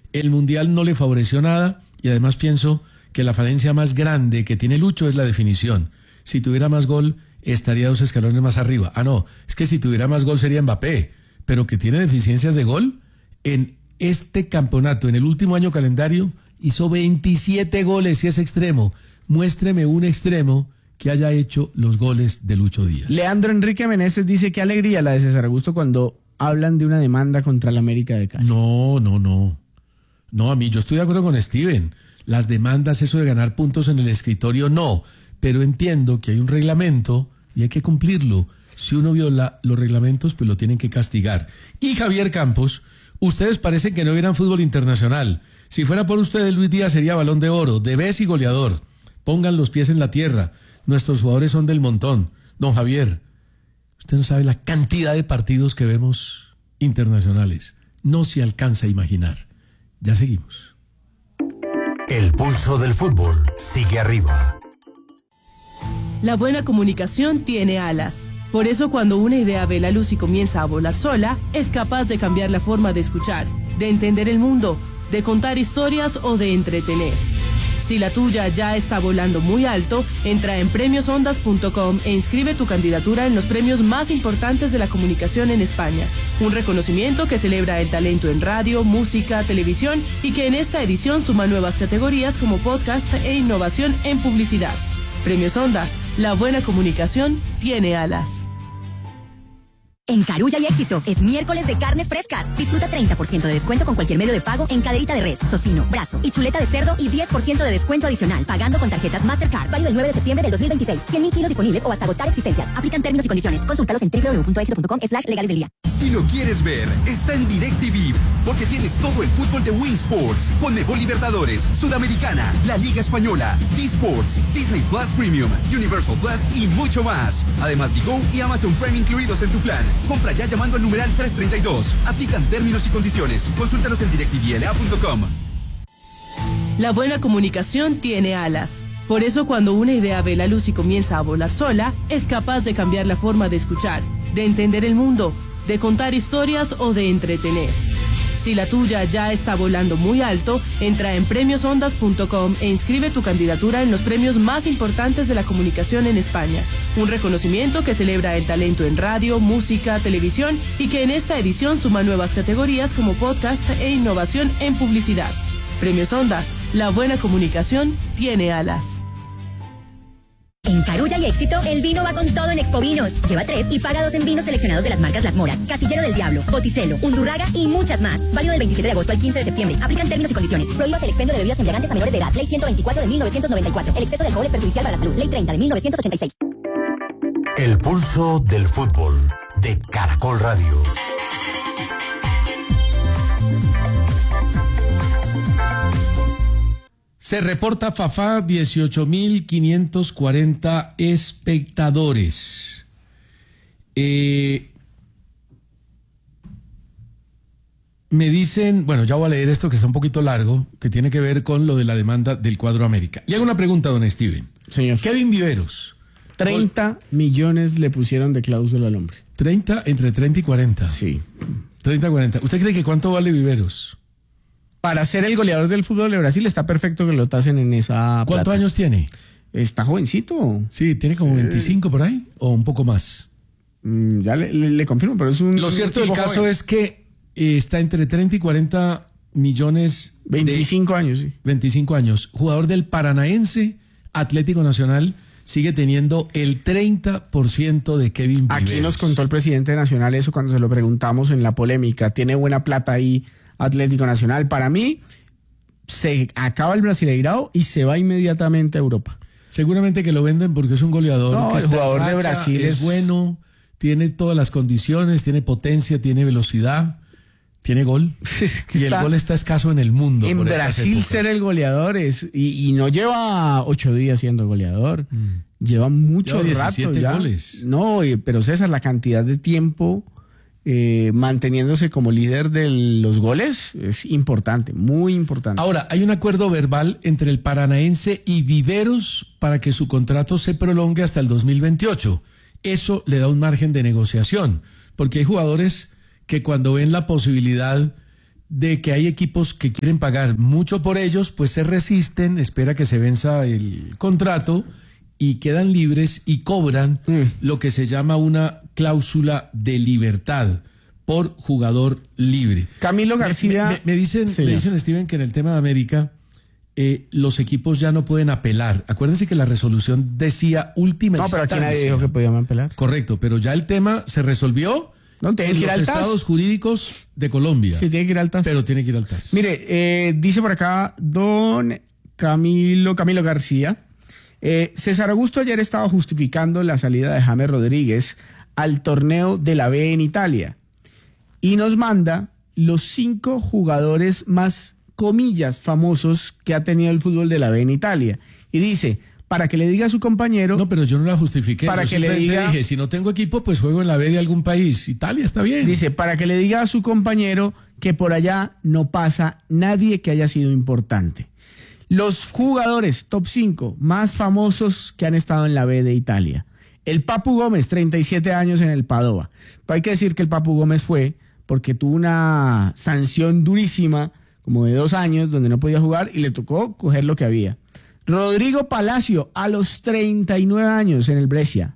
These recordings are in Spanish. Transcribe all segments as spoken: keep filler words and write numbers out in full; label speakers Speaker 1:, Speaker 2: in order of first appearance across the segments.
Speaker 1: El Mundial no le favoreció nada y además pienso que la falencia más grande que tiene Lucho es la definición. Si tuviera más gol, estaría dos escalones más arriba. Ah, no, es que si tuviera más gol sería Mbappé, pero que tiene deficiencias de gol. En este campeonato, en el último año calendario, hizo veintisiete goles y es extremo. Muéstreme un extremo que haya hecho los goles de Lucho Díaz.
Speaker 2: Leandro Enrique Meneses dice qué alegría la de César Augusto cuando hablan de una demanda contra la América de Cali.
Speaker 1: No, no, no. No, a mí, yo estoy de acuerdo con Steven. Las demandas, eso de ganar puntos en el escritorio, no. Pero entiendo que hay un reglamento y hay que cumplirlo. Si uno viola los reglamentos, pues lo tienen que castigar. Y Javier Campos, ustedes parecen que no vieran fútbol internacional. Si fuera por ustedes, Luis Díaz sería Balón de Oro, de vez y goleador. Pongan los pies en la tierra. Nuestros jugadores son del montón. Don Javier, usted no sabe la cantidad de partidos que vemos internacionales. No se alcanza a imaginar. Ya seguimos.
Speaker 3: El pulso del fútbol sigue arriba.
Speaker 4: La buena comunicación tiene alas. Por eso cuando una idea ve la luz y comienza a volar sola, es capaz de cambiar la forma de escuchar, de entender el mundo, de contar historias o de entretener. Si la tuya ya está volando muy alto, entra en premios ondas punto com e inscribe tu candidatura en los premios más importantes de la comunicación en España. Un reconocimiento que celebra el talento en radio, música, televisión y que en esta edición suma nuevas categorías como podcast e innovación en publicidad. Premios Ondas, la buena comunicación tiene alas.
Speaker 5: En Carulla y Éxito es miércoles de carnes frescas. Disfruta treinta por ciento de descuento con cualquier medio de pago en caderita de res, tocino, brazo y chuleta de cerdo y diez por ciento de descuento adicional pagando con tarjetas Mastercard. Válido el nueve de septiembre del dos mil veintiséis. cien mil kilos disponibles o hasta agotar existencias. Aplican términos y condiciones. Consúltalos en doble u doble u doble u punto éxito punto com slash legales del día.
Speaker 6: Si lo quieres ver, está en DirecTV, porque tienes todo el fútbol de Win Sports, Conmebol Libertadores, Sudamericana, la Liga Española, D-Sports, Disney Plus Premium, Universal Plus y mucho más. Además, Digo y Amazon Prime incluidos en tu plan. Compra ya llamando al numeral trescientos treinta y dos. Aplican términos y condiciones. Consúltanos en direct t v l a punto com.
Speaker 4: La buena comunicación tiene alas. Por eso cuando una idea ve la luz y comienza a volar sola, es capaz de cambiar la forma de escuchar, de entender el mundo, de contar historias o de entretener. Si la tuya ya está volando muy alto, entra en premios ondas punto com e inscribe tu candidatura en los premios más importantes de la comunicación en España. Un reconocimiento que celebra el talento en radio, música, televisión y que en esta edición suma nuevas categorías como podcast e innovación en publicidad. Premios Ondas, la buena comunicación tiene alas.
Speaker 5: En Carulla y Éxito, el vino va con todo en Expo Vinos. Lleva tres y paga dos en vinos seleccionados de las marcas Las Moras, Casillero del Diablo, Botticelo, Undurraga y muchas más. Válido del veintisiete de agosto al quince de septiembre. Aplican términos y condiciones. Prohíbas el expendio de bebidas embriagantes a menores de edad. Ley ciento veinticuatro de mil novecientos noventa y cuatro. El exceso de alcohol es perjudicial para la salud. Ley treinta de mil novecientos ochenta y seis.
Speaker 3: El pulso del fútbol de Caracol Radio.
Speaker 1: Se reporta Fafá dieciocho mil quinientos cuarenta espectadores. Eh, me dicen, bueno, ya voy a leer esto que está un poquito largo, que tiene que ver con lo de la demanda del Cuadro América. Y hago una pregunta, don Steven.
Speaker 2: Señor.
Speaker 1: Kevin Viveros.
Speaker 2: treinta millones le pusieron de cláusula al hombre.
Speaker 1: ¿treinta? Entre treinta y cuarenta.
Speaker 2: Sí.
Speaker 1: treinta a cuarenta. ¿Usted cree que cuánto vale Viveros?
Speaker 2: Para ser el goleador del fútbol de Brasil está perfecto que lo tasen en esa
Speaker 1: ¿Cuántos
Speaker 2: plata.
Speaker 1: años tiene?
Speaker 2: Está jovencito.
Speaker 1: Sí, tiene como veinticinco por ahí, o un poco más.
Speaker 2: Mm, ya le, le, le confirmo, pero es un...
Speaker 1: Lo cierto del
Speaker 2: tipo
Speaker 1: caso
Speaker 2: joven.
Speaker 1: es que eh, está entre treinta y cuarenta millones.
Speaker 2: veinticinco
Speaker 1: de,
Speaker 2: años, sí.
Speaker 1: veinticinco años. Jugador del Paranaense, Atlético Nacional, sigue teniendo el treinta por ciento de Kevin Viveros.
Speaker 2: Aquí nos contó el presidente nacional eso cuando se lo preguntamos en la polémica. Tiene buena plata ahí Atlético Nacional. Para mí, se acaba el Brasileirao y se va inmediatamente a Europa.
Speaker 1: Seguramente que lo venden porque es un goleador.
Speaker 2: No,
Speaker 1: que
Speaker 2: el
Speaker 1: está
Speaker 2: jugador
Speaker 1: en
Speaker 2: de
Speaker 1: racha,
Speaker 2: Brasil
Speaker 1: es
Speaker 2: es-
Speaker 1: bueno, tiene todas las condiciones, tiene potencia, tiene velocidad, tiene gol.
Speaker 2: Es que
Speaker 1: Y
Speaker 2: está-
Speaker 1: el gol está escaso en el mundo.
Speaker 2: En
Speaker 1: por estas
Speaker 2: Brasil
Speaker 1: épocas.
Speaker 2: ser el goleador es... Y, y no lleva ocho días siendo goleador.
Speaker 1: Mm.
Speaker 2: Lleva mucho
Speaker 1: Lleva
Speaker 2: rato
Speaker 1: diecisiete
Speaker 2: ya.
Speaker 1: goles.
Speaker 2: No, y- pero César, la cantidad de tiempo eh, manteniéndose como líder de los goles es importante, muy importante.
Speaker 1: Ahora, hay un acuerdo verbal entre el Paranaense y Viveros para que su contrato se prolongue hasta el dos mil veintiocho. Eso le da un margen de negociación, porque hay jugadores que cuando ven la posibilidad de que hay equipos que quieren pagar mucho por ellos, pues se resisten, espera que se venza el contrato y quedan libres y cobran mm. lo que se llama una cláusula de libertad por jugador libre.
Speaker 2: Camilo García.
Speaker 1: Me, me, me dicen, sí, me dicen, Steven, que en el tema de América eh, los equipos ya no pueden apelar. Acuérdense que la resolución decía última
Speaker 2: no,
Speaker 1: instancia.
Speaker 2: No, pero aquí nadie dijo que podían apelar.
Speaker 1: Correcto, pero ya el tema se resolvió.
Speaker 2: No, tiene
Speaker 1: en
Speaker 2: que ir
Speaker 1: los
Speaker 2: al T A S.
Speaker 1: estados jurídicos de Colombia.
Speaker 2: Sí, tiene que ir al T A S.
Speaker 1: Pero tiene que ir al T A S.
Speaker 2: Mire, eh, dice por acá don Camilo, Camilo García. Eh, César Augusto ayer estaba justificando la salida de James Rodríguez al torneo de la B en Italia. Y nos manda los cinco jugadores más, comillas, famosos que ha tenido el fútbol de la B en Italia. Y dice, para que le diga a su compañero...
Speaker 1: No, pero yo no la justifiqué.
Speaker 2: Para
Speaker 1: yo
Speaker 2: que le diga...
Speaker 1: dije, si no tengo equipo, pues juego en la B de algún país. Italia está bien.
Speaker 2: Dice, para que le diga a su compañero que por allá no pasa nadie que haya sido importante. Los jugadores top cinco más famosos que han estado en la B de Italia. El Papu Gómez, treinta y siete años en el Padova. Pero hay que decir que el Papu Gómez fue porque tuvo una sanción durísima, como de dos años, donde no podía jugar y le tocó coger lo que había. Rodrigo Palacio, a los treinta y nueve años en el Brescia.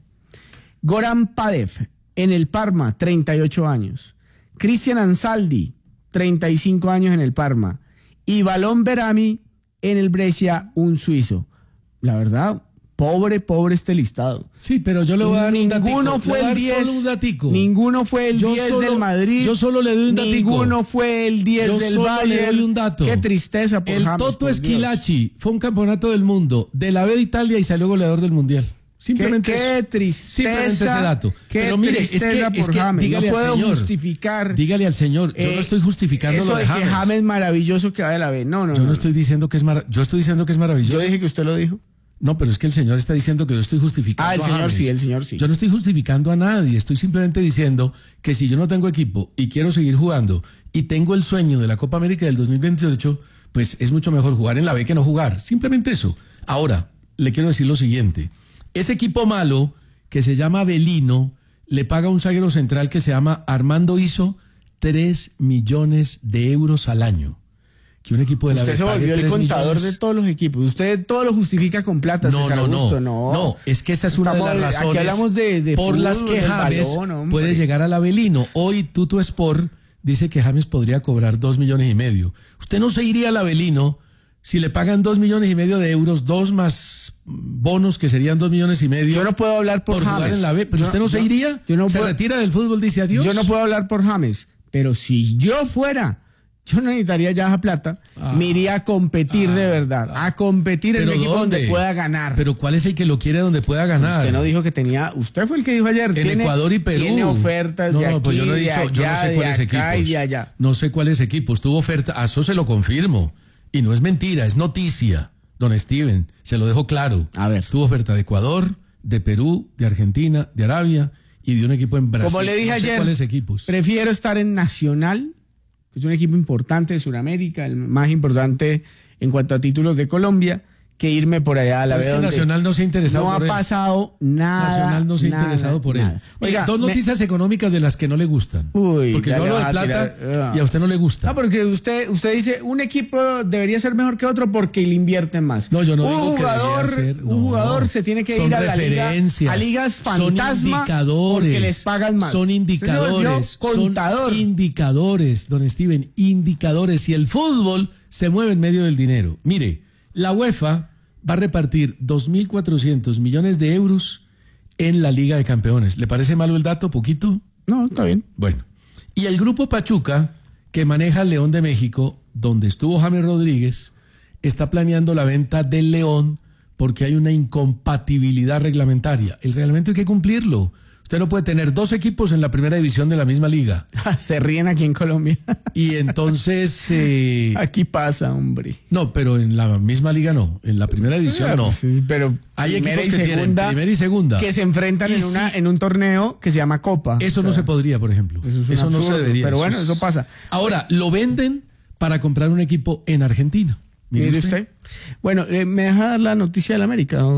Speaker 2: Goran Padev, en el Parma, treinta y ocho años. Cristian Ansaldi, treinta y cinco años en el Parma. Y Balón Berami, en el Brescia, un suizo. La verdad, pobre, pobre este listado.
Speaker 1: Sí, pero yo le voy a dar un datico.
Speaker 2: Ninguno fue el diez. Ninguno fue el diez del Madrid.
Speaker 1: Yo solo le doy un datico.
Speaker 2: Ninguno fue el diez
Speaker 1: yo
Speaker 2: del
Speaker 1: solo
Speaker 2: Bayern.
Speaker 1: Le doy un dato.
Speaker 2: Qué tristeza por
Speaker 1: El
Speaker 2: James,
Speaker 1: Toto
Speaker 2: por
Speaker 1: Esquilachi
Speaker 2: Dios.
Speaker 1: fue un campeonato del mundo de la B de Italia y salió goleador del Mundial. Simplemente
Speaker 2: qué, qué
Speaker 1: eso.
Speaker 2: tristeza.
Speaker 1: Simplemente ese dato.
Speaker 2: Qué
Speaker 1: Pero mire,
Speaker 2: tristeza
Speaker 1: es que, es
Speaker 2: por
Speaker 1: que
Speaker 2: James.
Speaker 1: dígale
Speaker 2: No puedo
Speaker 1: al señor,
Speaker 2: justificar.
Speaker 1: Dígale al señor, yo
Speaker 2: eh,
Speaker 1: no estoy justificando
Speaker 2: eso
Speaker 1: lo de,
Speaker 2: de
Speaker 1: James.
Speaker 2: que James maravilloso que va de la B. No, no,
Speaker 1: Yo
Speaker 2: no.
Speaker 1: no estoy diciendo que es mar... yo estoy diciendo que es maravilloso.
Speaker 2: Yo dije que usted lo dijo.
Speaker 1: No, pero es que el señor está diciendo que yo estoy justificando
Speaker 2: Ah, el
Speaker 1: a
Speaker 2: señor
Speaker 1: James.
Speaker 2: sí, el señor sí.
Speaker 1: Yo no estoy justificando a nadie, estoy simplemente diciendo que si yo no tengo equipo y quiero seguir jugando y tengo el sueño de la Copa América del dos mil veintiocho, pues es mucho mejor jugar en la B que no jugar. Simplemente eso. Ahora, le quiero decir lo siguiente. Ese equipo malo, que se llama Avelino, le paga a un zaguero central que se llama Armando Iso tres millones de euros al año. Que un equipo de la
Speaker 2: Usted
Speaker 1: B
Speaker 2: se volvió el contador
Speaker 1: millones.
Speaker 2: de todos los equipos. Usted todo lo justifica con plata,
Speaker 1: No,
Speaker 2: César
Speaker 1: no,
Speaker 2: Augusto.
Speaker 1: no,
Speaker 2: No,
Speaker 1: no. Es que esa es una
Speaker 2: Estamos
Speaker 1: de
Speaker 2: de-
Speaker 1: las razones
Speaker 2: aquí hablamos de- de
Speaker 1: por las
Speaker 2: fútbol,
Speaker 1: que
Speaker 2: del
Speaker 1: James
Speaker 2: balón, hombre.
Speaker 1: puede llegar al Avelino. Hoy Tuto Sport dice que James podría cobrar dos millones y medio. Usted no se iría al Avelino si le pagan dos millones y medio de euros, dos más bonos que serían dos millones y medio.
Speaker 2: Yo no puedo hablar por,
Speaker 1: por jugar
Speaker 2: James.
Speaker 1: en la B. Pero
Speaker 2: Yo-
Speaker 1: usted no se
Speaker 2: yo-
Speaker 1: iría.
Speaker 2: yo no
Speaker 1: se
Speaker 2: puedo-
Speaker 1: retira del fútbol, dice adiós.
Speaker 2: Yo no puedo hablar por James, pero si yo fuera, yo no necesitaría ya esa plata,
Speaker 1: Ah.
Speaker 2: me iría a competir de verdad, a competir en
Speaker 1: ¿Pero
Speaker 2: un equipo
Speaker 1: dónde?
Speaker 2: donde pueda ganar.
Speaker 1: Pero ¿cuál es el que lo quiere donde pueda ganar?
Speaker 2: Usted no dijo que tenía, usted fue el que dijo ayer,
Speaker 1: En
Speaker 2: tiene,
Speaker 1: Ecuador y Perú.
Speaker 2: tiene ofertas
Speaker 1: no,
Speaker 2: de aquí,
Speaker 1: no, pues yo no he
Speaker 2: de
Speaker 1: dicho, yo no
Speaker 2: allá,
Speaker 1: sé
Speaker 2: de
Speaker 1: cuáles
Speaker 2: acá
Speaker 1: equipos.
Speaker 2: y de allá.
Speaker 1: No sé cuáles equipos. Tuvo oferta, a eso se lo confirmo. Y no es mentira, es noticia. Don Steven, se lo dejo claro.
Speaker 2: A ver.
Speaker 1: Tuvo oferta de Ecuador, de Perú, de Argentina, de Arabia y de un equipo en Brasil.
Speaker 2: Como le dije
Speaker 1: no sé
Speaker 2: ayer,
Speaker 1: cuáles equipos.
Speaker 2: prefiero estar en Nacional, que es un equipo importante de Sudamérica, el más importante en cuanto a títulos de Colombia, que irme por allá a la
Speaker 1: Pero
Speaker 2: vez
Speaker 1: es que
Speaker 2: donde
Speaker 1: Nacional no se ha interesado
Speaker 2: no
Speaker 1: por
Speaker 2: ha
Speaker 1: él.
Speaker 2: pasado nada.
Speaker 1: Nacional no se ha
Speaker 2: nada,
Speaker 1: interesado por
Speaker 2: nada.
Speaker 1: él.
Speaker 2: Oiga,
Speaker 1: Mire, dos
Speaker 2: me-
Speaker 1: noticias económicas de las que no le gustan.
Speaker 2: Uy,
Speaker 1: Porque
Speaker 2: ya
Speaker 1: yo
Speaker 2: le
Speaker 1: hablo de
Speaker 2: vas a
Speaker 1: plata
Speaker 2: tirar-
Speaker 1: y a usted no le gusta.
Speaker 2: No, porque usted, usted dice, un equipo debería ser mejor que otro porque le invierten más.
Speaker 1: No, yo no
Speaker 2: un
Speaker 1: digo que
Speaker 2: jugador,
Speaker 1: debería ser, no.
Speaker 2: un jugador se tiene que
Speaker 1: Son
Speaker 2: ir a la liga,
Speaker 1: referencias,
Speaker 2: a ligas
Speaker 1: son
Speaker 2: fantasma
Speaker 1: indicadores,
Speaker 2: porque les pagan más.
Speaker 1: Son
Speaker 2: Usted se volvió
Speaker 1: indicadores,
Speaker 2: contador.
Speaker 1: son indicadores, don Steven, indicadores. Y el fútbol se mueve en medio del dinero. Mire, la UEFA va a repartir dos mil cuatrocientos millones de euros en la Liga de Campeones. ¿Le parece malo el dato? ¿Poquito?
Speaker 2: No, está bien.
Speaker 1: Bueno, y el grupo Pachuca, que maneja el León de México, donde estuvo James Rodríguez, está planeando la venta del León porque hay una incompatibilidad reglamentaria. El reglamento hay que cumplirlo. Usted no puede tener dos equipos en la primera división de la misma liga.
Speaker 2: Se ríen aquí en Colombia.
Speaker 1: Y entonces... eh,
Speaker 2: Aquí pasa, hombre.
Speaker 1: no, pero en la misma liga no. En la primera división no.
Speaker 2: Sí, pero
Speaker 1: Hay
Speaker 2: primera
Speaker 1: equipos
Speaker 2: y
Speaker 1: que tienen
Speaker 2: segunda
Speaker 1: primera y segunda.
Speaker 2: que se enfrentan
Speaker 1: Y
Speaker 2: en una
Speaker 1: si-
Speaker 2: en un torneo que se llama Copa.
Speaker 1: Eso
Speaker 2: O
Speaker 1: no
Speaker 2: sea,
Speaker 1: se podría, por ejemplo.
Speaker 2: eso es un
Speaker 1: Eso no se
Speaker 2: absurdo,
Speaker 1: debería.
Speaker 2: pero bueno,
Speaker 1: es-
Speaker 2: eso pasa.
Speaker 1: Ahora, lo venden para comprar un equipo en Argentina. Mire
Speaker 2: Mire
Speaker 1: usted.
Speaker 2: usted. Bueno, eh, ¿me deja dar la noticia del América? O-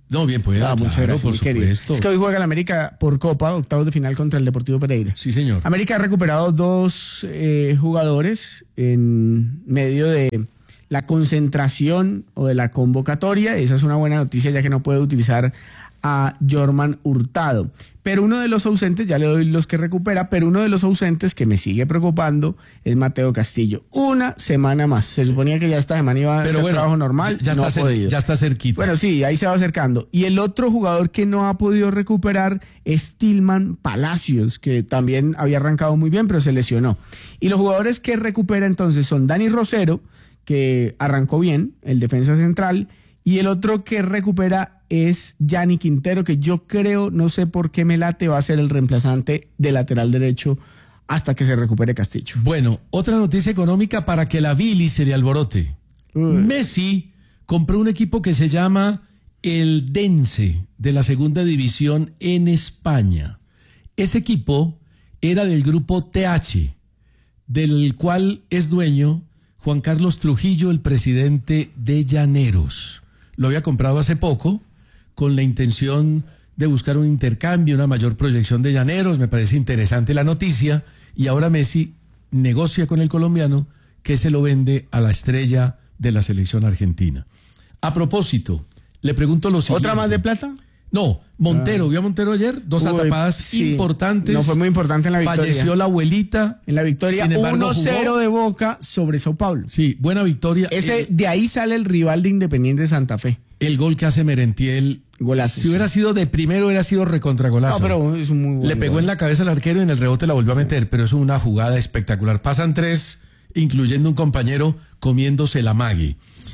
Speaker 1: No, bien pueda,
Speaker 2: Ah, muchas
Speaker 1: claro,
Speaker 2: gracias,
Speaker 1: por
Speaker 2: mi querido.
Speaker 1: supuesto.
Speaker 2: Es que hoy juega el América por Copa, octavos de final contra el Deportivo Pereira.
Speaker 1: Sí, señor.
Speaker 2: América ha recuperado dos eh, jugadores en medio de la concentración o de la convocatoria. Esa es una buena noticia, ya que no puede utilizar a Jorman Hurtado. Pero uno de los ausentes, ya le doy los que recupera, pero uno de los ausentes que me sigue preocupando es Mateo Castillo. Una semana más. Se suponía que ya esta semana iba a
Speaker 1: Pero
Speaker 2: ser
Speaker 1: bueno,
Speaker 2: trabajo normal,
Speaker 1: ya, ya
Speaker 2: no
Speaker 1: está
Speaker 2: ha
Speaker 1: cer-
Speaker 2: podido.
Speaker 1: ya está cerquita.
Speaker 2: Bueno, sí, ahí se va acercando. Y el otro jugador que no ha podido recuperar es Tillman Palacios, que también había arrancado muy bien, pero se lesionó. Y los jugadores que recupera entonces son Dani Rosero, que arrancó bien, el defensa central, y el otro que recupera es Yanni Quintero, que yo creo, no sé por qué me late, va a ser el reemplazante de lateral derecho hasta que se recupere Castillo.
Speaker 1: Bueno, otra noticia económica para que la bilis se le alborote.
Speaker 2: Uy.
Speaker 1: Messi compró un equipo que se llama el Dense, de la segunda división en España. Ese equipo era del grupo T H, del cual es dueño Juan Carlos Trujillo, el presidente de Llaneros. Lo había comprado hace poco con la intención de buscar un intercambio, una mayor proyección de Llaneros. Me parece interesante la noticia. Y ahora Messi negocia con el colombiano que se lo vende a la estrella de la selección argentina. A propósito, le pregunto lo siguiente.
Speaker 2: ¿Otra más de plata?
Speaker 1: No, Montero, ¿vio a Montero ayer? Dos
Speaker 2: Uy,
Speaker 1: atrapadas
Speaker 2: sí.
Speaker 1: importantes.
Speaker 2: No fue muy importante en la victoria.
Speaker 1: Falleció la abuelita.
Speaker 2: En la victoria
Speaker 1: Sin embargo,
Speaker 2: uno cero
Speaker 1: jugó.
Speaker 2: de Boca sobre Sao Paulo.
Speaker 1: Sí, buena victoria.
Speaker 2: Ese,
Speaker 1: Eh,
Speaker 2: de ahí sale el rival de Independiente Santa Fe.
Speaker 1: el gol que hace Merentiel.
Speaker 2: Golazo,
Speaker 1: Si hubiera
Speaker 2: sí.
Speaker 1: sido de primero, hubiera sido recontragolazo.
Speaker 2: No, pero es un muy buen
Speaker 1: Le pegó
Speaker 2: gol.
Speaker 1: en la cabeza al arquero y en el rebote la volvió a meter, pero es una jugada espectacular. Pasan tres, incluyendo un compañero comiéndose la magui.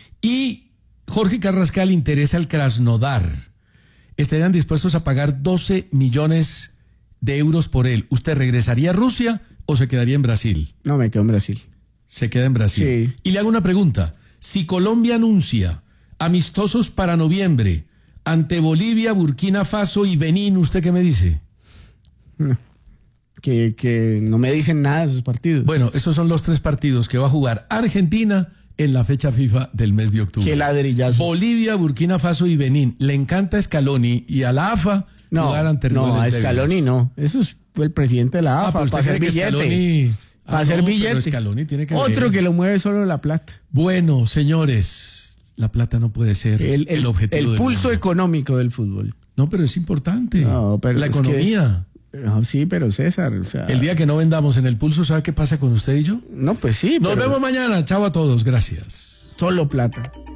Speaker 1: Y Jorge Carrascal interesa al Krasnodar. Estarían dispuestos a pagar doce millones de euros por él. ¿Usted regresaría a Rusia o se quedaría en Brasil?
Speaker 2: No, me quedo en Brasil.
Speaker 1: Se queda en Brasil.
Speaker 2: Sí.
Speaker 1: Y le hago una pregunta. Si Colombia anuncia amistosos para noviembre ante Bolivia, Burkina Faso y Benín, ¿usted qué me dice?
Speaker 2: Que, que no me dicen nada de esos partidos.
Speaker 1: Bueno, esos son los tres partidos que va a jugar Argentina en la fecha FIFA del mes de octubre.
Speaker 2: Qué ladrillazo.
Speaker 1: Bolivia, Burkina Faso y Benín. Le encanta a Scaloni y a la A F A
Speaker 2: no,
Speaker 1: jugar ante
Speaker 2: no,
Speaker 1: rivales
Speaker 2: a Scaloni
Speaker 1: débiles.
Speaker 2: no. Eso es el presidente de la
Speaker 1: Ah,
Speaker 2: A F A,
Speaker 1: pero usted
Speaker 2: para hacer
Speaker 1: cree que
Speaker 2: billete.
Speaker 1: Scaloni... Ah,
Speaker 2: Para hacer
Speaker 1: no, pero
Speaker 2: billete.
Speaker 1: Scaloni tiene que
Speaker 2: Otro
Speaker 1: ver.
Speaker 2: que lo mueve solo la plata.
Speaker 1: Bueno, señores, la plata no puede ser el,
Speaker 2: El, el,
Speaker 1: objetivo
Speaker 2: el
Speaker 1: del
Speaker 2: pulso
Speaker 1: mundo.
Speaker 2: económico del fútbol.
Speaker 1: No, pero es importante.
Speaker 2: No, pero
Speaker 1: la
Speaker 2: es que-
Speaker 1: economía.
Speaker 2: No, sí, pero César, o sea,
Speaker 1: El día que no vendamos en el pulso, ¿sabe qué pasa con usted y yo?
Speaker 2: no, pues sí,
Speaker 1: Nos
Speaker 2: pero
Speaker 1: vemos mañana. Chao a todos. Gracias.
Speaker 2: solo plata.